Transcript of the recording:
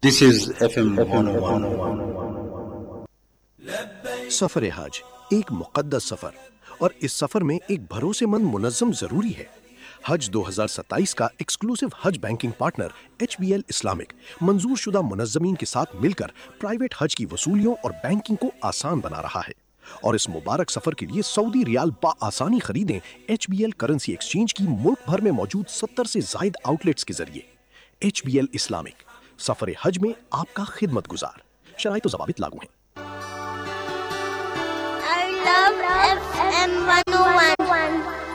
This is FM 101. सफर हज एक मुकद्दस सफर और इस सफर में एक भरोसेमंद मुनज़्ज़म जरूरी है। हज 2027 का एक्सक्लूसिव हज बैंकिंग पार्टनर HBL इस्लामिक मंजूर शुदा मुनज़्ज़मीन के साथ मिलकर प्राइवेट हज की वसूलियों और बैंकिंग को आसान बना रहा है और इस मुबारक सफर के लिए सऊदी रियाल आसानी खरीदें HBL करेंसी एक्सचेंज की मुल्क भर में मौजूद 70 से जायद आउटलेट्स के जरिए। HBL इस्लामिक सफर हज में आपका खिदमत गुजार। शराइत व ज़वाबित लागू हैं। I love FM 101.